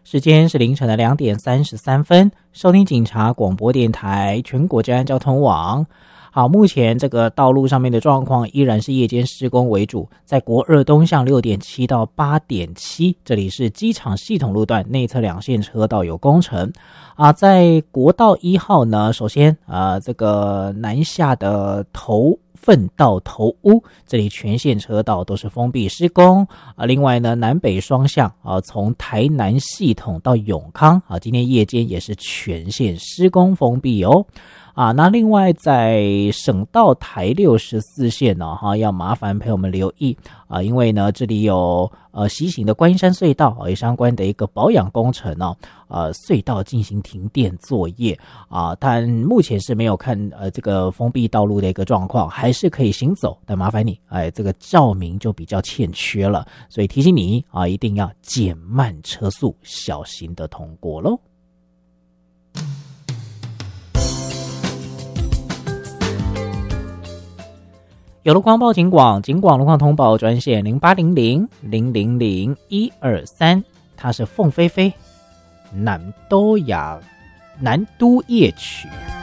时间是凌晨的2:33，收听警察广播电台全国治安交通网。好，目前这个道路上面的状况依然是夜间施工为主，在国二东向6.7到8.7，这里是机场系统路段内侧2线车道有工程啊。在国道1号呢，首先这个南下的奋到头屋，这里全线车道都是封闭施工啊。另外呢，南北双向从台南系统到永康今天夜间也是全线施工封闭哦。那另外在省道台64线要麻烦朋友们留意因为呢这里有西行的观音山隧道有相关的一个保养工程隧道进行停电作业但目前是没有看这个封闭道路的一个状况，还是可以行走，但麻烦你这个照明就比较欠缺了，所以提醒你一定要减慢车速，小心的通过咯。有路况报警广路况通报专线0800-000-123，它是凤飞飞南都夜曲。